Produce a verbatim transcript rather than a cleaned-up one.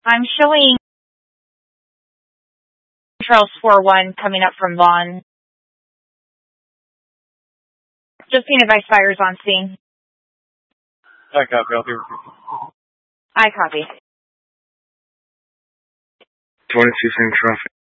I'm showing Charles four one coming up from Vaughn. Just seeing if I fires on scene. I copy. I'll be I copy. twenty-two same traffic.